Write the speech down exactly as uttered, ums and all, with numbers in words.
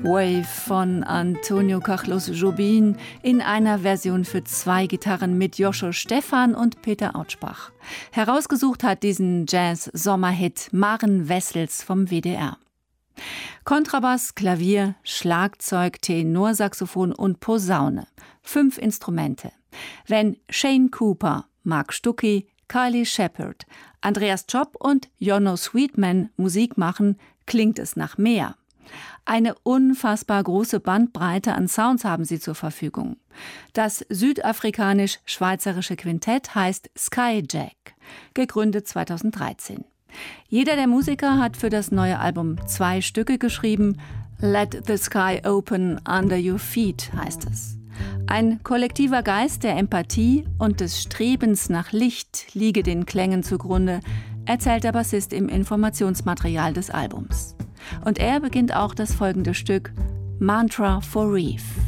Wave von Antonio Carlos Jobim in einer Version für zwei Gitarren mit Joscho Stephan und Peter Autschbach. Herausgesucht hat diesen Jazz-Sommerhit Maren Wessels vom W D R. Kontrabass, Klavier, Schlagzeug, Tenorsaxophon und Posaune. Fünf Instrumente. Wenn Shane Cooper, Mark Stuckey, Kylie Shepherd, Andreas Chopp und Jonno Sweetman Musik machen, klingt es nach mehr. Eine unfassbar große Bandbreite an Sounds haben sie zur Verfügung. Das südafrikanisch-schweizerische Quintett heißt Skyjack, gegründet zweitausenddreizehn. Jeder der Musiker hat für das neue Album zwei Stücke geschrieben. Let the Sky Open Under Your Feet heißt es. Ein kollektiver Geist der Empathie und des Strebens nach Licht liege den Klängen zugrunde, erzählt der Bassist im Informationsmaterial des Albums. Und er beginnt auch das folgende Stück Mantra for Reef.